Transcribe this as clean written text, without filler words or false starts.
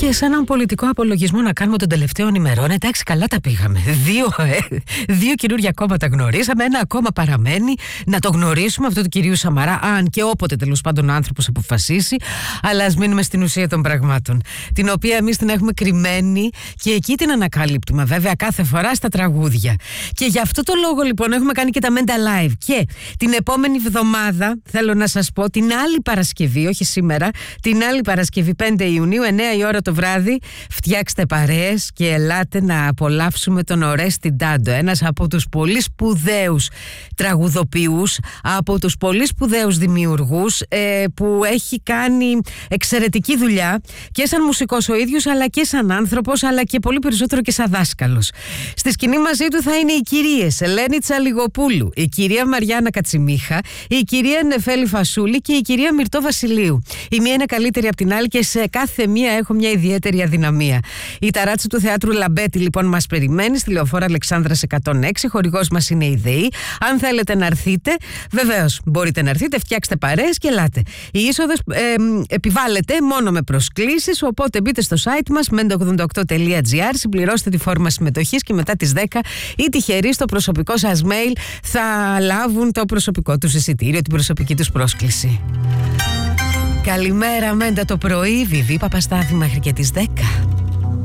και σαν έναν πολιτικό απολογισμό να κάνουμε των τελευταίων ημερών. Εντάξει, καλά τα πήγαμε. Δύο καινούργια κόμματα γνωρίσαμε, ένα ακόμα παραμένει να το γνωρίσουμε, αυτό του κυρίου Σαμαρά, αν και όποτε τέλος πάντων ο άνθρωπος αποφασίσει. Αλλά ας μείνουμε στην ουσία των πραγμάτων, την οποία εμείς την έχουμε κρυμμένη και εκεί την ανακαλύπτουμε βέβαια κάθε φορά στα τραγούδια. Και γι' αυτό το λόγο λοιπόν έχουμε κάνει και τα Menta Live. Και την επόμενη εβδομάδα, θέλω να σας πω, την άλλη Παρασκευή, όχι σήμερα, την άλλη Παρασκευή 5 Ιουνίου, 9 η ώρα το βράδυ, φτιάξτε παρέες και ελάτε να απολαύσουμε τον Ορέστη Ντάντο, ένας από τους πολύ σπουδαίους τραγουδοποιούς, από τους πολύ σπουδαίους δημιουργούς, που έχει κάνει εξαιρετική δουλειά και σαν μουσικός ο ίδιος, αλλά και σαν άνθρωπος, αλλά και πολύ περισσότερο και σαν δάσκαλος. Στη σκηνή μαζί του θα είναι οι κυρίες Ελένη Τσαλιγοπούλου, η κυρία Μαριάννα Κατσιμίχα, η κυρία Νεφέλη Φασούλη και η κυρία Μυρτώ Βασιλείου. Η μία είναι καλύτερη από την άλλη και σε κάθε μία έχω μια ιδιαίτερη αδυναμία. Η ταράτσα του Θεάτρου Λαμπέτη λοιπόν μας περιμένει στη Λεωφόρο Αλεξάνδρας 106. Χορηγός μας είναι η ΔΕΗ. Αν θέλετε να έρθετε, βεβαίως μπορείτε να έρθετε, φτιάξτε παρέες και ελάτε. Η είσοδος επιβάλλεται μόνο με προσκλήσεις, οπότε μπείτε στο site μας menta88.gr, συμπληρώστε τη φόρμα συμμετοχής και μετά τις 10 οι τυχεροί στο προσωπικό σας mail θα λάβουν το προσωπικό τους εισιτήριο, την προσωπική τους πρόσκληση. Καλημέρα Μέντα το πρωί, Βιβί Παπαστάθη μέχρι και τις 10.